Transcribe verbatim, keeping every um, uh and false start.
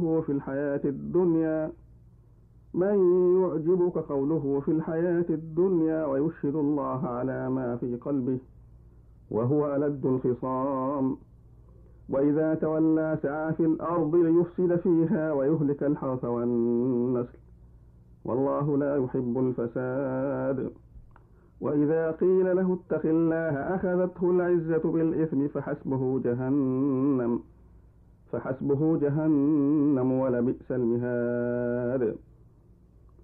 في الحياة الدنيا من يعجبك قوله في الحياة الدنيا ويشهد الله على ما في قلبه وهو ألد الخصام وإذا تولى سعى في الأرض ليفسد فيها ويهلك الحرث والنسل والله لا يحب الفساد وإذا قيل له اتق الله أخذته العزة بالإثم فحسبه جهنم فحسبه جهنم ولبئس المهاد.